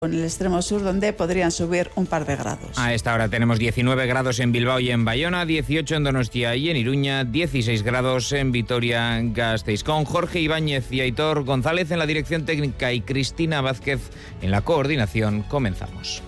En el extremo sur, donde podrían subir un par de grados. A esta hora tenemos 19 grados en Bilbao y en Bayona, 18 en Donostia y en Iruña, 16 grados en Vitoria-Gasteiz. Con Jorge Ibáñez y Aitor González en la dirección técnica y Cristina Vázquez en la coordinación, comenzamos.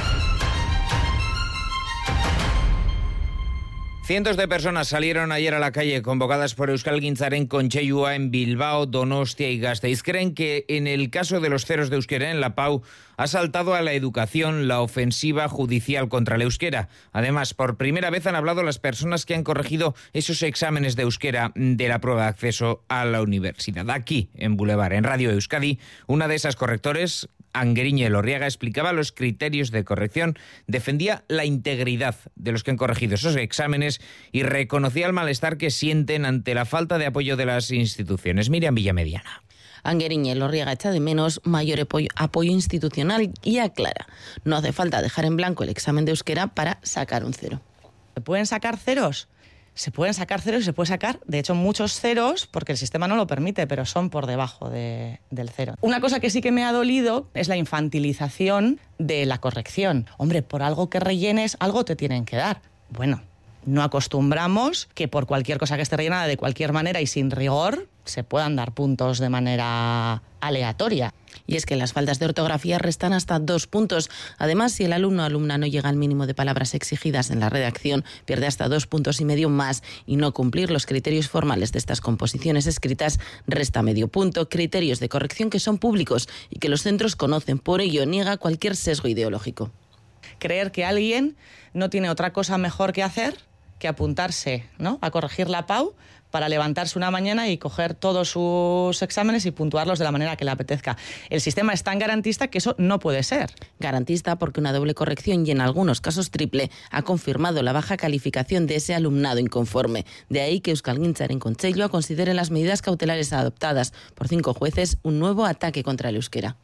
Cientos de personas salieron ayer a la calle convocadas por Euskalgintzaren Kontseilua en Bilbao, Donostia y Gasteiz. Creen que en el caso de los ceros de euskera en la PAU ha saltado a la educación la ofensiva judicial contra el euskera. Además, por primera vez han hablado las personas que han corregido esos exámenes de euskera de la prueba de acceso a la universidad. Aquí, en Boulevard, en Radio Euskadi, una de esas correctores, Angeriñe Elorriaga, explicaba los criterios de corrección, defendía la integridad de los que han corregido esos exámenes y reconocía el malestar que sienten ante la falta de apoyo de las instituciones. Miriam Villamediana. Angeriñe Elorriaga echa de menos mayor apoyo institucional y aclara: no hace falta dejar en blanco el examen de euskera para sacar un cero. ¿Se pueden sacar ceros? Se pueden sacar ceros y se puede sacar, de hecho, muchos ceros, porque el sistema no lo permite, pero son por debajo del cero. Una cosa que sí que me ha dolido es la infantilización de la corrección. Hombre, por algo que rellenes, algo te tienen que dar. Bueno, no acostumbramos que por cualquier cosa que esté rellenada de cualquier manera y sin rigor se puedan dar puntos de manera aleatoria. Y es que las faltas de ortografía restan hasta 2 puntos. Además, si el alumno o alumna no llega al mínimo de palabras exigidas en la redacción, pierde hasta 2,5 puntos más, y no cumplir los criterios formales de estas composiciones escritas resta medio punto. Criterios de corrección que son públicos y que los centros conocen. Por ello, niega cualquier sesgo ideológico. Creer que alguien no tiene otra cosa mejor que hacer que apuntarse, ¿no?, a corregir la PAU para levantarse una mañana y coger todos sus exámenes y puntuarlos de la manera que le apetezca. El sistema es tan garantista que eso no puede ser. Garantista porque una doble corrección y en algunos casos triple ha confirmado la baja calificación de ese alumnado inconforme. De ahí que Euskalgintzaren Kontseilua considere las medidas cautelares adoptadas por 5 jueces un nuevo ataque contra el euskera.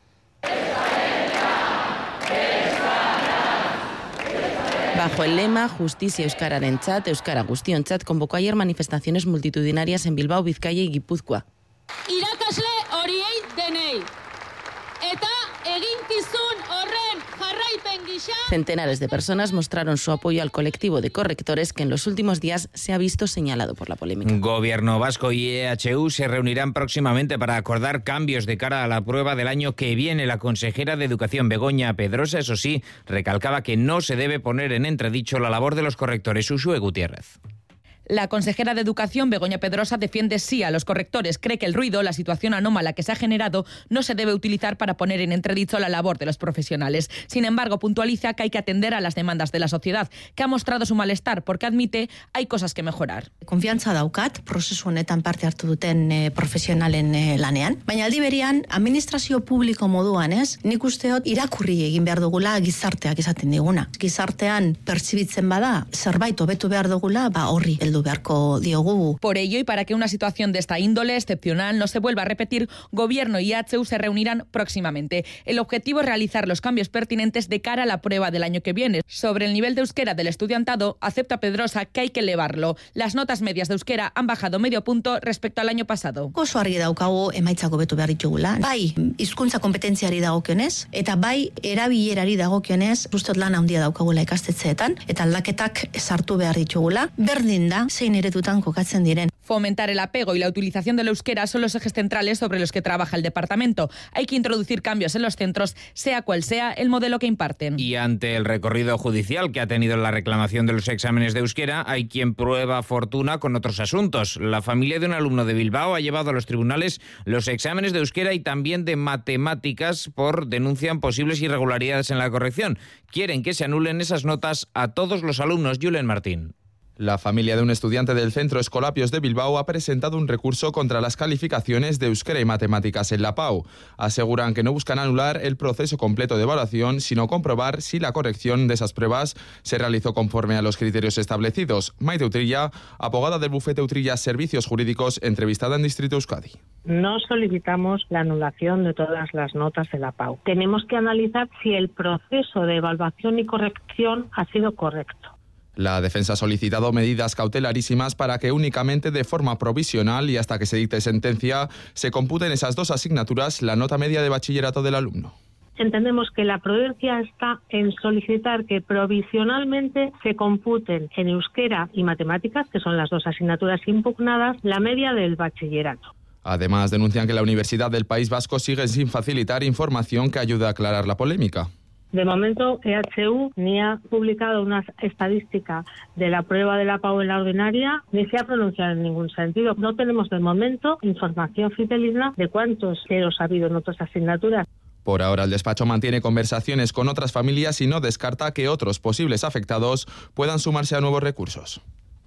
Bajo el lema Justizia Euskararentzat, Euskara Guztiontzat, convocó ayer manifestaciones multitudinarias en Bilbao, Vizcaya y Guipúzcoa. Irakasle horiei denei. Eta eginkizun horren jarraipen gisa. Centenares de personas mostraron su apoyo al colectivo de correctores que en los últimos días se ha visto señalado por la polémica. Gobierno vasco y EHU se reunirán próximamente para acordar cambios de cara a la prueba del año que viene. La consejera de Educación, Begoña Pedrosa, eso sí, recalcaba que no se debe poner en entredicho la labor de los correctores. Uxue Gutiérrez. La consejera de Educación, Begoña Pedrosa, defiende sí a los correctores. Cree que el ruido, la situación anómala que se ha generado, no se debe utilizar para poner en entredicho la labor de los profesionales. Sin embargo, puntualiza que hay que atender a las demandas de la sociedad, que ha mostrado su malestar porque admite hay cosas que mejorar. Konfiantza daukat, prozesu honetan parte hartu duten profesionalen lanean. Baina aldi berean, administrazio publiko moduan, nik usteot irakurri egin behar dugula gizarteak esaten diguna. Gizartean pertsibitzen bada, zerbait hobetu behar dugula, horri heldu beharko diogu. Por ello, y para que una situación de esta índole excepcional no se vuelva a repetir, Gobierno y EHU se reunirán próximamente. El objetivo es realizar los cambios pertinentes de cara a la prueba del año que viene. Sobre el nivel de euskera del estudiantado, acepta Pedrosa que hay que elevarlo. Las notas medias de euskera han bajado medio punto respecto al año pasado. Oso argi daukagu emaitzak hobetu behar ditugula. Bai, hizkuntza kompetentziari dagokionez, eta bai erabilerari dagokionez, ustot lan handia daukagula ikastetxeetan, eta aldaketak sartu behar ditugula. Berdin da, zein eredutan kokatzen diren. Fomentar el apego y la utilización del euskera son los ejes centrales sobre los que trabaja el departamento. Hay que introducir cambios en los centros, sea cual sea el modelo que imparten. Y ante el recorrido judicial que ha tenido la reclamación de los exámenes de euskera, hay quien prueba fortuna con otros asuntos. La familia de un alumno de Bilbao ha llevado a los tribunales los exámenes de euskera y también de matemáticas denuncian posibles irregularidades en la corrección. Quieren que se anulen esas notas a todos los alumnos. Julen Martín. La familia de un estudiante del Centro Escolapios de Bilbao ha presentado un recurso contra las calificaciones de euskera y matemáticas en la PAU. Aseguran que no buscan anular el proceso completo de evaluación, sino comprobar si la corrección de esas pruebas se realizó conforme a los criterios establecidos. Maite Utrilla, abogada del bufete Utrilla Servicios Jurídicos, entrevistada en Distrito Euskadi. No solicitamos la anulación de todas las notas de la PAU. Tenemos que analizar si el proceso de evaluación y corrección ha sido correcto. La defensa ha solicitado medidas cautelarísimas para que únicamente de forma provisional y hasta que se dicte sentencia se computen esas 2 asignaturas la nota media de bachillerato del alumno. Entendemos que la prudencia está en solicitar que provisionalmente se computen en euskera y matemáticas, que son las dos asignaturas impugnadas, la media del bachillerato. Además, denuncian que la Universidad del País Vasco sigue sin facilitar información que ayude a aclarar la polémica. De momento, EHU ni ha publicado una estadística de la prueba de la PAU en la ordinaria, ni se ha pronunciado en ningún sentido. No tenemos de momento información fidedigna de cuántos ceros ha habido en otras asignaturas. Por ahora, el despacho mantiene conversaciones con otras familias y no descarta que otros posibles afectados puedan sumarse a nuevos recursos.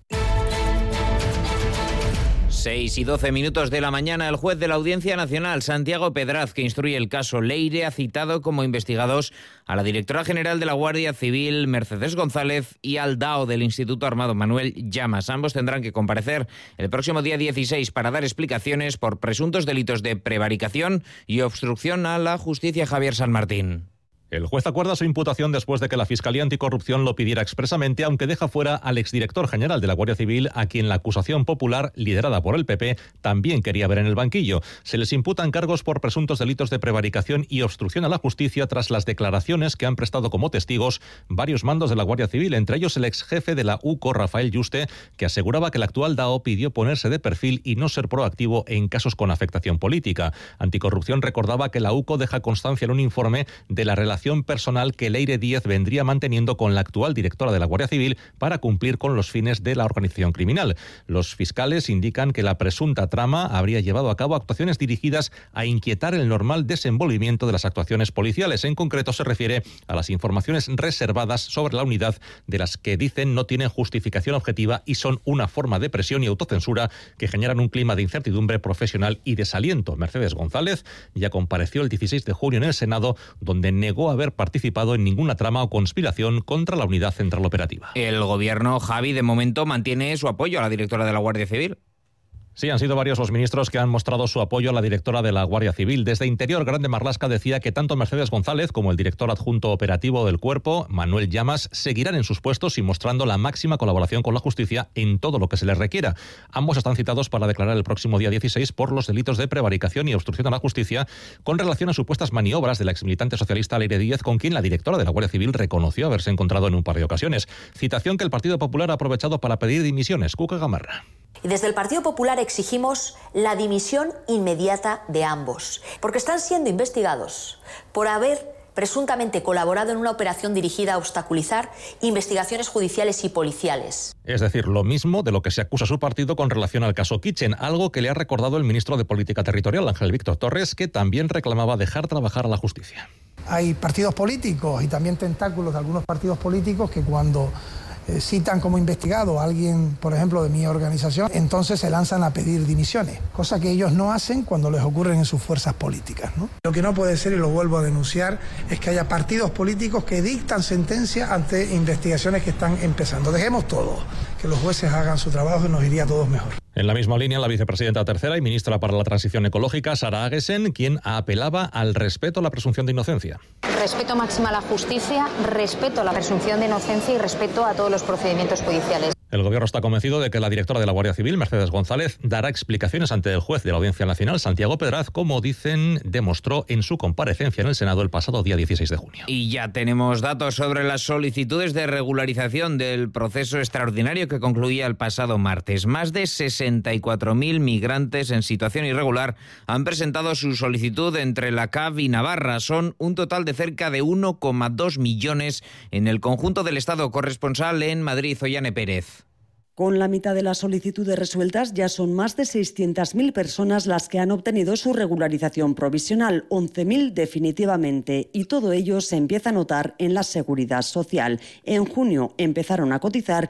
6:12 de la mañana, el juez de la Audiencia Nacional, Santiago Pedraz, que instruye el caso Leire, ha citado como investigados a la directora general de la Guardia Civil, Mercedes González, y al DAO del Instituto Armado, Manuel Llamas. Ambos tendrán que comparecer el próximo día 16 para dar explicaciones por presuntos delitos de prevaricación y obstrucción a la justicia. Javier San Martín. El juez acuerda su imputación después de que la Fiscalía Anticorrupción lo pidiera expresamente, aunque deja fuera al exdirector general de la Guardia Civil, a quien la acusación popular, liderada por el PP, también quería ver en el banquillo. Se les imputan cargos por presuntos delitos de prevaricación y obstrucción a la justicia tras las declaraciones que han prestado como testigos varios mandos de la Guardia Civil, entre ellos el exjefe de la UCO, Rafael Yuste, que aseguraba que el actual DAO pidió ponerse de perfil y no ser proactivo en casos con afectación política. Anticorrupción recordaba que la UCO deja constancia en un informe de la relación personal que Leire Díez vendría manteniendo con la actual directora de la Guardia Civil para cumplir con los fines de la organización criminal. Los fiscales indican que la presunta trama habría llevado a cabo actuaciones dirigidas a inquietar el normal desenvolvimiento de las actuaciones policiales. En concreto, se refiere a las informaciones reservadas sobre la unidad, de las que dicen no tienen justificación objetiva y son una forma de presión y autocensura que generan un clima de incertidumbre profesional y desaliento. Mercedes González ya compareció el 16 de junio en el Senado, donde negó haber participado en ninguna trama o conspiración contra la Unidad Central Operativa. El gobierno, Javi, de momento mantiene su apoyo a la directora de la Guardia Civil. Sí, han sido varios los ministros que han mostrado su apoyo a la directora de la Guardia Civil. Desde Interior, Grande Marlaska decía que tanto Mercedes González como el director adjunto operativo del cuerpo, Manuel Llamas, seguirán en sus puestos y mostrando la máxima colaboración con la justicia en todo lo que se les requiera. Ambos están citados para declarar el próximo día 16 por los delitos de prevaricación y obstrucción a la justicia con relación a supuestas maniobras de la exmilitante socialista Leire Díez, con quien la directora de la Guardia Civil reconoció haberse encontrado en un par de ocasiones. Citación que el Partido Popular ha aprovechado para pedir dimisiones. Cuca Gamarra. Y desde el Partido Popular exigimos la dimisión inmediata de ambos, porque están siendo investigados por haber presuntamente colaborado en una operación dirigida a obstaculizar investigaciones judiciales y policiales. Es decir, lo mismo de lo que se acusa a su partido con relación al caso Kitchen, algo que le ha recordado el ministro de Política Territorial, Ángel Víctor Torres, que también reclamaba dejar trabajar a la justicia. Hay partidos políticos y también tentáculos de algunos partidos políticos que cuando citan como investigado a alguien, por ejemplo, de mi organización, entonces se lanzan a pedir dimisiones, cosa que ellos no hacen cuando les ocurren en sus fuerzas políticas, ¿no? Lo que no puede ser, y lo vuelvo a denunciar, es que haya partidos políticos que dictan sentencia ante investigaciones que están empezando. Dejemos todo, que los jueces hagan su trabajo y nos iría a todos mejor. En la misma línea, la vicepresidenta tercera y ministra para la Transición Ecológica, Sara Agesen, quien apelaba al respeto a la presunción de inocencia. Respeto máximo a la justicia, respeto a la presunción de inocencia y respeto a todos los procedimientos judiciales. El Gobierno está convencido de que la directora de la Guardia Civil, Mercedes González, dará explicaciones ante el juez de la Audiencia Nacional, Santiago Pedraz, como dicen, demostró en su comparecencia en el Senado el pasado día 16 de junio. Y ya tenemos datos sobre las solicitudes de regularización del proceso extraordinario que concluía el pasado martes. Más de 64.000 migrantes en situación irregular han presentado su solicitud entre la CAV y Navarra. Son un total de cerca de 1,2 millones en el conjunto del Estado. Corresponsal en Madrid, Ollane Pérez. Con la mitad de las solicitudes resueltas, ya son más de 600.000 personas las que han obtenido su regularización provisional, 11.000 definitivamente, y todo ello se empieza a notar en la seguridad social. En junio empezaron a cotizar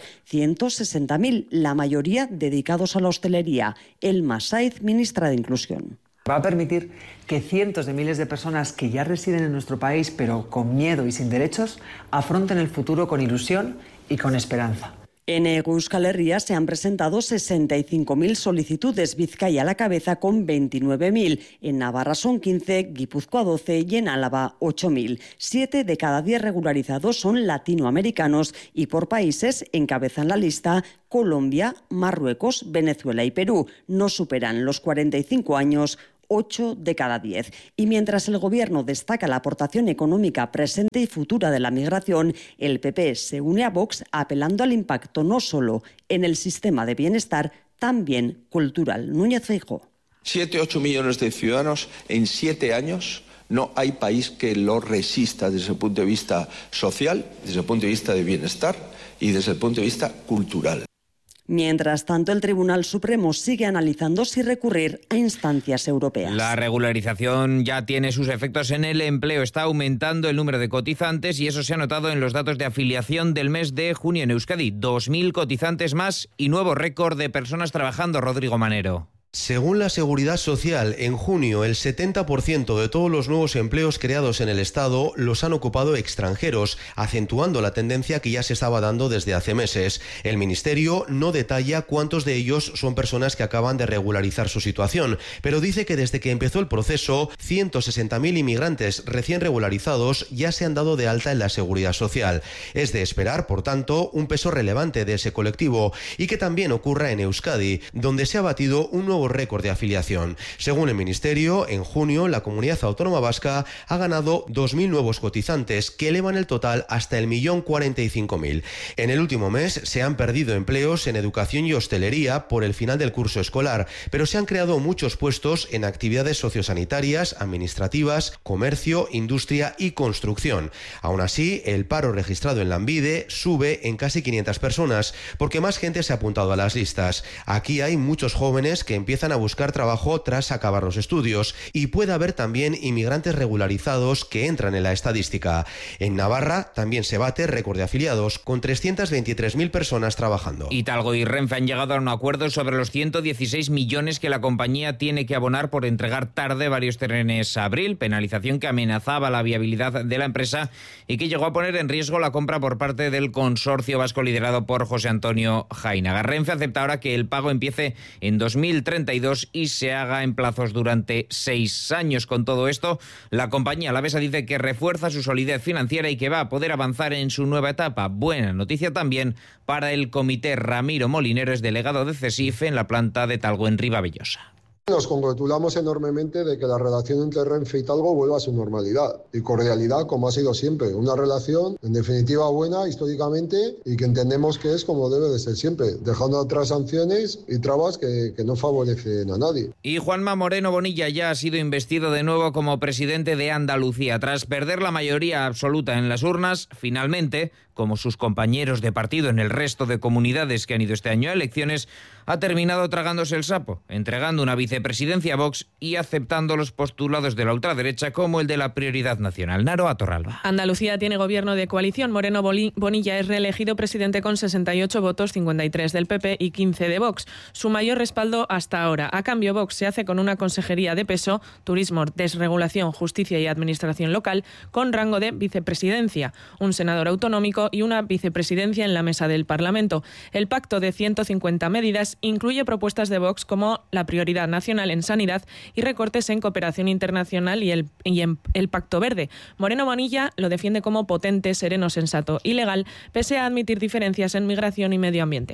160.000, la mayoría dedicados a la hostelería. Elma Saiz, ministra de Inclusión. Va a permitir que cientos de miles de personas que ya residen en nuestro país, pero con miedo y sin derechos, afronten el futuro con ilusión y con esperanza. En Euskal Herria se han presentado 65.000 solicitudes, Vizcaya a la cabeza con 29.000. En Navarra son 15, Guipúzcoa 12 y en Álava 8.000. 7 de cada 10 regularizados son latinoamericanos y por países encabezan la lista Colombia, Marruecos, Venezuela y Perú. No superan los 45 años 8 de cada 10. Y mientras el Gobierno destaca la aportación económica presente y futura de la migración, el PP se une a Vox apelando al impacto no solo en el sistema de bienestar, también cultural. Núñez Feijóo. 7-8 millones de ciudadanos en 7 años. No hay país que lo resista desde el punto de vista social, desde el punto de vista de bienestar y desde el punto de vista cultural. Mientras tanto, el Tribunal Supremo sigue analizando si recurrir a instancias europeas. La regularización ya tiene sus efectos en el empleo. Está aumentando el número de cotizantes y eso se ha notado en los datos de afiliación del mes de junio en Euskadi. 2.000 cotizantes más y nuevo récord de personas trabajando. Rodrigo Manero. Según la Seguridad Social, en junio el 70% de todos los nuevos empleos creados en el Estado los han ocupado extranjeros, acentuando la tendencia que ya se estaba dando desde hace meses. El Ministerio no detalla cuántos de ellos son personas que acaban de regularizar su situación, pero dice que desde que empezó el proceso, 160.000 inmigrantes recién regularizados ya se han dado de alta en la Seguridad Social. Es de esperar, por tanto, un peso relevante de ese colectivo y que también ocurra en Euskadi, donde se ha batido un nuevo récord de afiliación. Según el Ministerio, en junio la Comunidad Autónoma Vasca ha ganado 2.000 nuevos cotizantes que elevan el total hasta el 1.045.000. En el último mes se han perdido empleos en educación y hostelería por el final del curso escolar, pero se han creado muchos puestos en actividades sociosanitarias, administrativas, comercio, industria y construcción. Aún así, el paro registrado en Lanbide sube en casi 500 personas porque más gente se ha apuntado a las listas. Aquí hay muchos jóvenes que empiezan a buscar trabajo tras acabar los estudios y puede haber también inmigrantes regularizados que entran en la estadística. En Navarra también se bate récord de afiliados con 323.000 personas trabajando. Hidalgo y Renfe han llegado a un acuerdo sobre los 116 millones que la compañía tiene que abonar por entregar tarde varios trenes a abril, penalización que amenazaba la viabilidad de la empresa y que llegó a poner en riesgo la compra por parte del consorcio vasco liderado por José Antonio Jainaga. Renfe acepta ahora que el pago empiece en 2032 y se haga en plazos durante 6 años. Con todo esto, la compañía alavesa dice que refuerza su solidez financiera y que va a poder avanzar en su nueva etapa. Buena noticia también para el comité. Ramiro Molinero es delegado de CESIF en la planta de Talgo en Ribavellosa. Nos congratulamos enormemente de que la relación entre Renfe y Talgo vuelva a su normalidad y cordialidad como ha sido siempre. Una relación en definitiva buena históricamente y que entendemos que es como debe de ser siempre, dejando atrás sanciones y trabas que no favorecen a nadie. Y Juanma Moreno Bonilla ya ha sido investido de nuevo como presidente de Andalucía. Tras perder la mayoría absoluta en las urnas, finalmente, como sus compañeros de partido en el resto de comunidades que han ido este año a elecciones, ha terminado tragándose el sapo, entregando una vicepresidencia a Vox y aceptando los postulados de la ultraderecha como el de la prioridad nacional. Naroa Torralba. Andalucía tiene gobierno de coalición. Moreno Bonilla es reelegido presidente con 68 votos, 53 del PP y 15 de Vox. Su mayor respaldo hasta ahora. A cambio, Vox se hace con una consejería de peso, turismo, desregulación, justicia y administración local, con rango de vicepresidencia, un senador autonómico y una vicepresidencia en la mesa del Parlamento. El pacto de 150 medidas incluye propuestas de Vox como la prioridad nacional en sanidad y recortes en cooperación internacional y el Pacto Verde. Moreno Bonilla lo defiende como potente, sereno, sensato y legal, pese a admitir diferencias en migración y medio ambiente.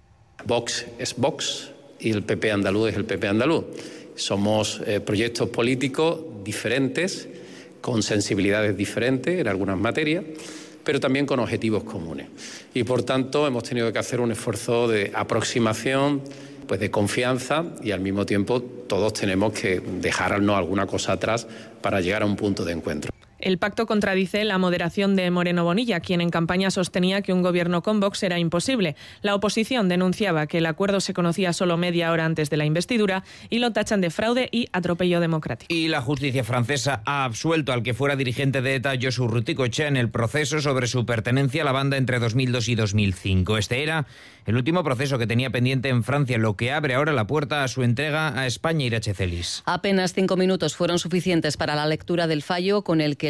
Vox es Vox y el PP andaluz es el PP andaluz. Somos proyectos políticos diferentes, con sensibilidades diferentes en algunas materias, pero también con objetivos comunes. Y por tanto hemos tenido que hacer un esfuerzo de aproximación, pues de confianza, y al mismo tiempo todos tenemos que dejarnos alguna cosa atrás para llegar a un punto de encuentro. El pacto contradice la moderación de Moreno Bonilla, quien en campaña sostenía que un gobierno con Vox era imposible. La oposición denunciaba que el acuerdo se conocía solo media hora antes de la investidura y lo tachan de fraude y atropello democrático. Y la justicia francesa ha absuelto al que fuera dirigente de ETA, Josu Ruticochea, en el proceso sobre su pertenencia a la banda entre 2002 y 2005. Este era el último proceso que tenía pendiente en Francia, lo que abre ahora la puerta a su entrega a España. Irache Celis. Apenas 5 minutos fueron suficientes para la lectura del fallo con el que el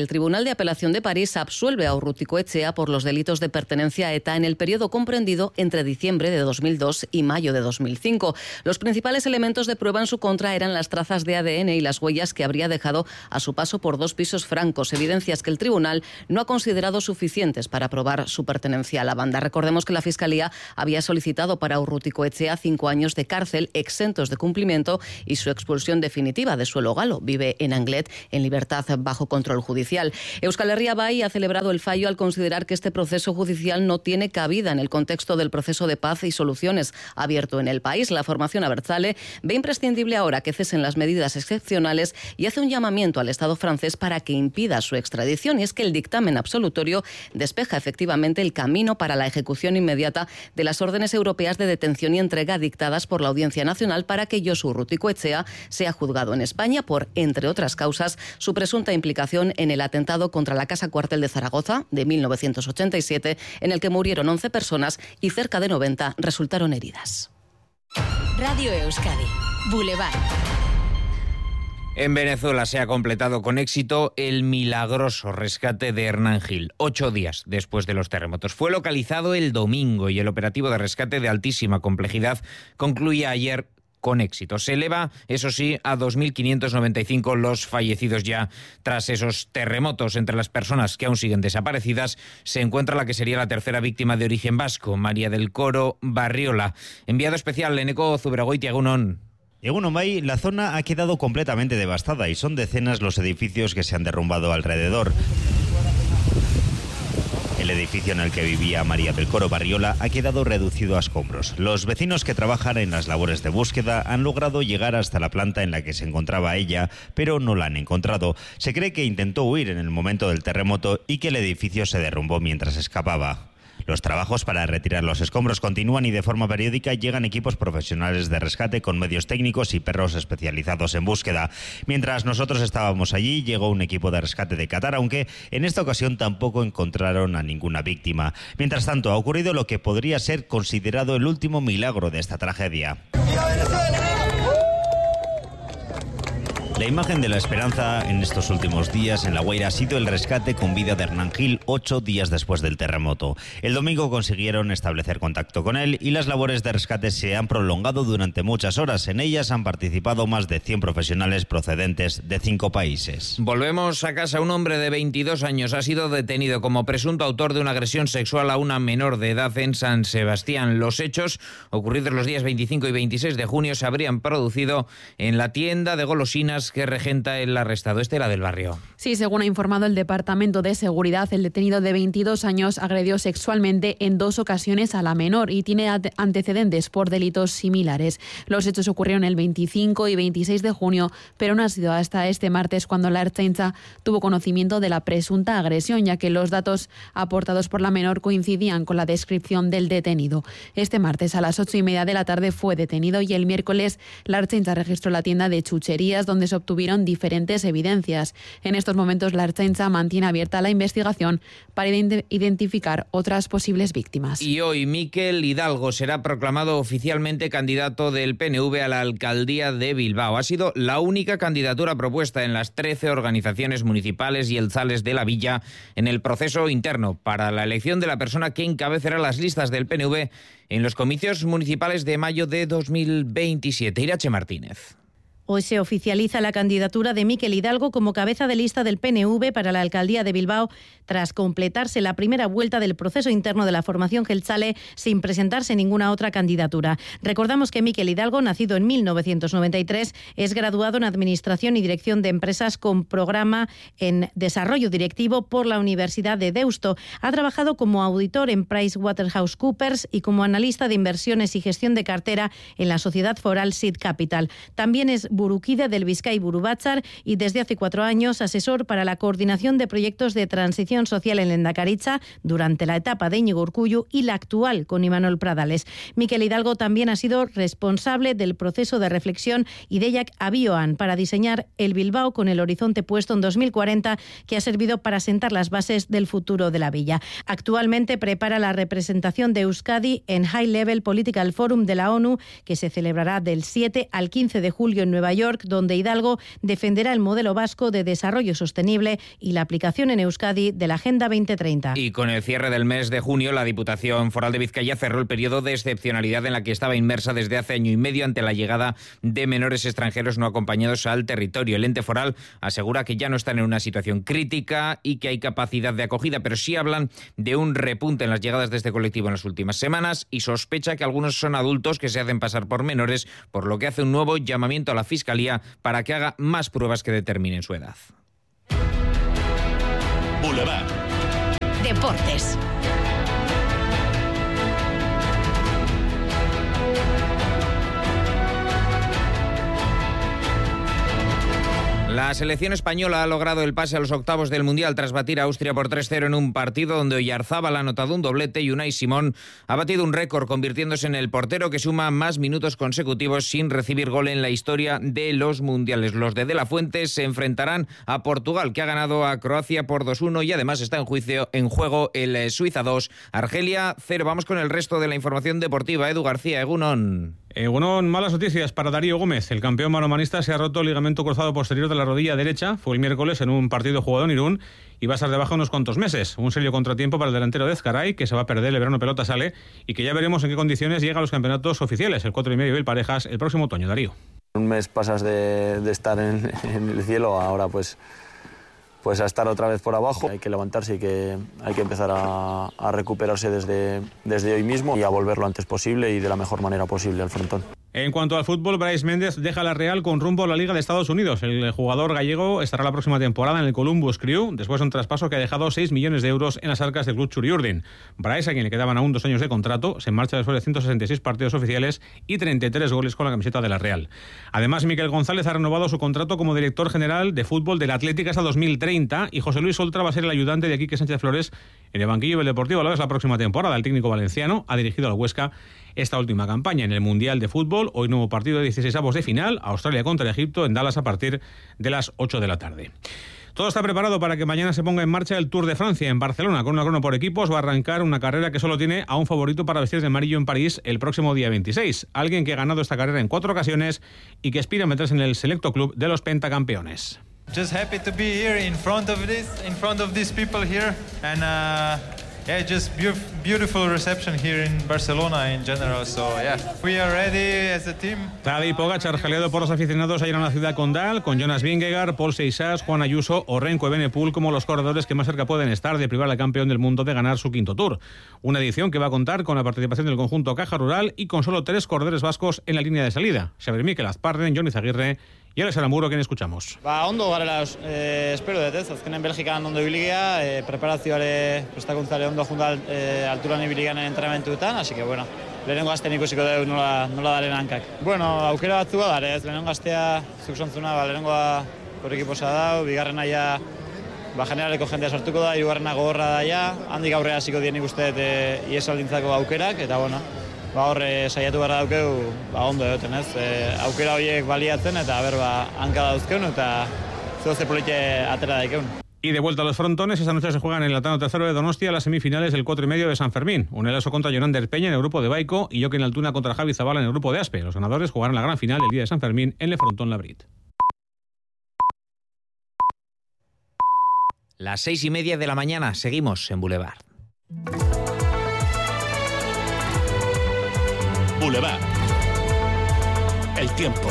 el Tribunal de Apelación de París absuelve a Urrutikoetxea por los delitos de pertenencia a ETA en el periodo comprendido entre diciembre de 2002 y mayo de 2005. Los principales elementos de prueba en su contra eran las trazas de ADN y las huellas que habría dejado a su paso por 2 pisos francos, evidencias que el tribunal no ha considerado suficientes para probar su pertenencia a la banda. Recordemos que la Fiscalía había solicitado para Urrutikoetxea 5 años de cárcel exentos de cumplimiento y su expulsión definitiva de suelo galo. Vive en Anglet en libertad bajo control judicial. Euskal Herria Bai ha celebrado el fallo al considerar que este proceso judicial no tiene cabida en el contexto del proceso de paz y soluciones abierto en el país. La formación abertzale ve imprescindible ahora que cesen las medidas excepcionales y hace un llamamiento al Estado francés para que impida su extradición. Y es que el dictamen absolutorio despeja efectivamente el camino para la ejecución inmediata de las órdenes europeas de detención y entrega dictadas por la Audiencia Nacional para que Josu Urrutikoetxea sea juzgado en España por, entre otras causas, su presunta implicación en el atentado contra la Casa Cuartel de Zaragoza de 1987, en el que murieron 11 personas y cerca de 90 resultaron heridas. Radio Euskadi, Boulevard. En Venezuela se ha completado con éxito el milagroso rescate de Hernán Gil, 8 días después de los terremotos. Fue localizado el domingo y el operativo de rescate de altísima complejidad concluía ayer con éxito. Se eleva, eso sí, a 2.595 los fallecidos ya tras esos terremotos. Entre las personas que aún siguen desaparecidas se encuentra la que sería la tercera víctima de origen vasco, María del Coro Barriola. Enviado especial, Eneko Zuberogoitia, egunon. Egunon Bai, la zona ha quedado completamente devastada y son decenas los edificios que se han derrumbado alrededor. El edificio en el que vivía María del Coro Barriola ha quedado reducido a escombros. Los vecinos que trabajan en las labores de búsqueda han logrado llegar hasta la planta en la que se encontraba ella, pero no la han encontrado. Se cree que intentó huir en el momento del terremoto y que el edificio se derrumbó mientras escapaba. Los trabajos para retirar los escombros continúan y de forma periódica llegan equipos profesionales de rescate con medios técnicos y perros especializados en búsqueda. Mientras nosotros estábamos allí, llegó un equipo de rescate de Qatar, aunque en esta ocasión tampoco encontraron a ninguna víctima. Mientras tanto, ha ocurrido lo que podría ser considerado el último milagro de esta tragedia. La imagen de la esperanza en estos últimos días en La Guaira ha sido el rescate con vida de Hernán Gil 8 días después del terremoto. El domingo consiguieron establecer contacto con él y las labores de rescate se han prolongado durante muchas horas. En ellas han participado más de 100 profesionales procedentes de 5 países. Volvemos a casa. Un hombre de 22 años ha sido detenido como presunto autor de una agresión sexual a una menor de edad en San Sebastián. Los hechos, ocurridos los días 25 y 26 de junio, se habrían producido en la tienda de golosinas que regenta el arrestado. Estela del Barrio. Sí, según ha informado el Departamento de Seguridad, el detenido de 22 años agredió sexualmente en 2 ocasiones a la menor y tiene antecedentes por delitos similares. Los hechos ocurrieron el 25 y 26 de junio, pero no ha sido hasta este martes cuando la Ertzaintza tuvo conocimiento de la presunta agresión, ya que los datos aportados por la menor coincidían con la descripción del detenido. Este martes a las 8:30 de la tarde fue detenido y el miércoles la Ertzaintza registró la tienda de chucherías donde se obtuvieron diferentes evidencias. En estos momentos la Ertzaintza mantiene abierta la investigación para identificar otras posibles víctimas. Y hoy Mikel Hidalgo será proclamado oficialmente candidato del PNV a la alcaldía de Bilbao. Ha sido la única candidatura propuesta en las 13 organizaciones municipales y elzales de la villa en el proceso interno para la elección de la persona que encabezará las listas del PNV en los comicios municipales de mayo de 2027. Irache Martínez. Hoy se oficializa la candidatura de Mikel Hidalgo como cabeza de lista del PNV para la alcaldía de Bilbao, tras completarse la primera vuelta del proceso interno de la formación jeltzale sin presentarse ninguna otra candidatura. Recordamos que Mikel Hidalgo, nacido en 1993, es graduado en Administración y Dirección de Empresas con programa en Desarrollo Directivo por la Universidad de Deusto. Ha trabajado como auditor en PricewaterhouseCoopers y como analista de inversiones y gestión de cartera en la sociedad foral Seed Capital. También es burukide del Bizkai Buru Batzar y desde hace 4 años asesor para la coordinación de proyectos de transición social en Lehendakaritza durante la etapa de Íñigo Urkullu y la actual con Imanol Pradales. Mikel Hidalgo también ha sido responsable del proceso de reflexión Ideiak Abioan para diseñar el Bilbao con el horizonte puesto en 2040, que ha servido para sentar las bases del futuro de la villa. Actualmente prepara la representación de Euskadi en High Level Political Forum de la ONU, que se celebrará del 7 al 15 de julio en Nueva Nueva York, donde Hidalgo defenderá el modelo vasco de desarrollo sostenible y la aplicación en Euskadi de la Agenda 2030. Y con el cierre del mes de junio, la Diputación Foral de Vizcaya cerró el periodo de excepcionalidad en la que estaba inmersa desde hace año y medio ante la llegada de menores extranjeros no acompañados al territorio. El ente foral asegura que ya no están en una situación crítica y que hay capacidad de acogida, pero sí hablan de un repunte en las llegadas de este colectivo en las últimas semanas y sospecha que algunos son adultos que se hacen pasar por menores, por lo que hace un nuevo llamamiento a la Fiscalía para que haga más pruebas que determinen su edad. Boulevard. Deportes. La selección española ha logrado el pase a los octavos del Mundial tras batir a Austria por 3-0 en un partido donde Oyarzábal ha anotado un doblete y Unai Simón ha batido un récord, convirtiéndose en el portero que suma más minutos consecutivos sin recibir gol en la historia de los mundiales. Los de la Fuente se enfrentarán a Portugal, que ha ganado a Croacia por 2-1 y además está en juego el Suiza 2, Argelia 0. Vamos con el resto de la información deportiva. Edu García, Egunon. Egunon, malas noticias para Darío Gómez. El campeón manomanista se ha roto el ligamento cruzado posterior de la rodilla derecha. Fue el miércoles en un partido jugado en Irún y va a estar de baja unos cuantos meses. Un serio contratiempo para el delantero de Ezcaray, que se va a perder el verano pelota sale y que ya veremos en qué condiciones llega a los campeonatos oficiales, el 4,5 y el parejas, el próximo otoño. Darío. Un mes pasas de estar en el cielo, ahora pues a estar otra vez por abajo. Hay que levantarse y que hay que empezar a recuperarse desde hoy mismo y a volver lo antes posible y de la mejor manera posible al frontón. En cuanto al fútbol, Brais Méndez deja la Real con rumbo a la Liga de Estados Unidos. El jugador gallego estará la próxima temporada en el Columbus Crew, después de un traspaso que ha dejado 6 millones de euros en las arcas del club Churiurdin. Brais, a quien le quedaban aún 2 años de contrato, se marcha después de 166 partidos oficiales y 33 goles con la camiseta de la Real. Además, Miquel González ha renovado su contrato como director general de fútbol del Atlético hasta 2030 y José Luis Oltra va a ser el ayudante de Quique Sánchez Flores en el banquillo del Deportivo Alavés la próxima temporada. El técnico valenciano ha dirigido al Huesca esta última campaña en el Mundial de Fútbol. Hoy nuevo partido de 16avos de final, Australia contra Egipto en Dallas a partir de las 8 de la tarde. Todo está preparado para que mañana se ponga en marcha el Tour de Francia en Barcelona. Con una crono por equipos va a arrancar una carrera que solo tiene a un favorito para vestir de amarillo en París el próximo día 26. Alguien que ha ganado esta carrera en 4 ocasiones y que aspira a meterse en el selecto club de los pentacampeones. Just happy to be here in front of these people here and yeah, just beautiful reception here in Barcelona in general. So yeah, we are ready as a team. Tadej Pogačar, jaleado por los aficionados ayer en la ciudad condal, con Jonas Vingegaard, Paul Seixas, Juan Ayuso o Renko Evenepoel como los corredores que más cerca pueden estar de privar al campeón del mundo de ganar su quinto Tour. Una edición que va a contar con la participación del conjunto Caja Rural y con solo 3 corredores vascos en la línea de salida: Xabier Mikel Azparren, Jon Izaguirre y Alex Aramburu, quien escuchamos. Ondo garela espero dut, ez? Azkenen Belgikan ondo ibili gara, preparazioare prestakuntzare ondo junta alturan ibili garen entrenamenduetan, así que bueno, lehenengo astean ikusiko dugu nola daren hankak. Bueno, aukera batzu da, ez? Lehenengo astea zuk sontzuna, lehenengoa korrikiposa dau, bigarrena ja generaleko jendea sartuko da, hirugarrena gogorra da ja, handik aurrera hasiko dien ikusteet iesaldintzako aukerak, eta bueno, horre saiatu barra daukeu ondo egoten, ez? Aukera horiek baliatzen eta hanka dauzkeun eta zoze polite atera daikeun. Y de vuelta a los frontones, esta noche se juegan en el Latano Tercero de Donostia las semifinales del 4,5 de San Fermín. Unelaso contra Jonander Peña en el grupo de Baico y Joaquín Altuna contra Javi Zabala en el grupo de Aspe. Los ganadores jugarán la gran final el día de San Fermín en Le Frontón Labrit. Las 6:30 de la mañana, seguimos en Boulevard. Boulevard. El tiempo.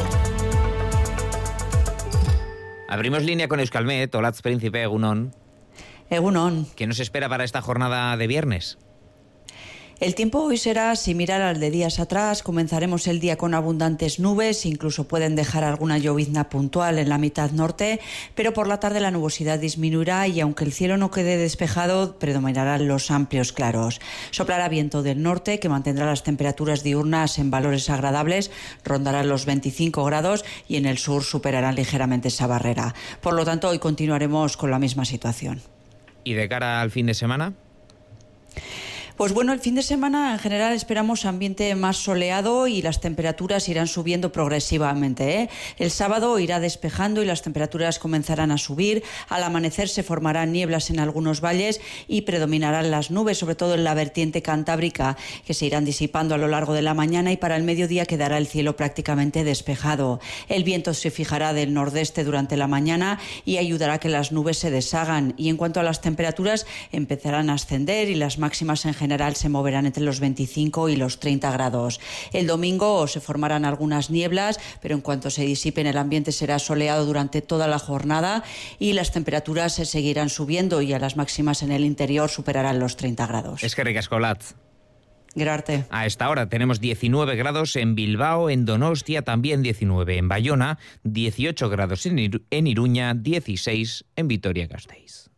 Abrimos línea con Euskalmet. Olatz Príncipe, Egunon. Egunon. ¿Qué nos espera para esta jornada de viernes? El tiempo hoy será similar al de días atrás. Comenzaremos el día con abundantes nubes, incluso pueden dejar alguna llovizna puntual en la mitad norte, pero por la tarde la nubosidad disminuirá y aunque el cielo no quede despejado, predominarán los amplios claros. Soplará viento del norte que mantendrá las temperaturas diurnas en valores agradables, rondarán los 25 grados y en el sur superarán ligeramente esa barrera. Por lo tanto, hoy continuaremos con la misma situación. ¿Y de cara al fin de semana? Pues bueno, el fin de semana en general esperamos ambiente más soleado y las temperaturas irán subiendo progresivamente. El sábado irá despejando y las temperaturas comenzarán a subir. Al amanecer se formarán nieblas en algunos valles y predominarán las nubes, sobre todo en la vertiente cantábrica, que se irán disipando a lo largo de la mañana, y para el mediodía quedará el cielo prácticamente despejado. El viento se fijará del nordeste durante la mañana y ayudará a que las nubes se deshagan. Y en cuanto a las temperaturas, empezarán a ascender y las máximas en general se moverán entre los 25 y los 30 grados. El domingo se formarán algunas nieblas, pero en cuanto se disipen el ambiente será soleado durante toda la jornada y las temperaturas se seguirán subiendo y a las máximas en el interior superarán los 30 grados. Es que ricasco, Latz. Grarte. A esta hora tenemos 19 grados en Bilbao, en Donostia también 19, en Bayona 18 grados en Iruña, 16 en Vitoria-Gasteiz.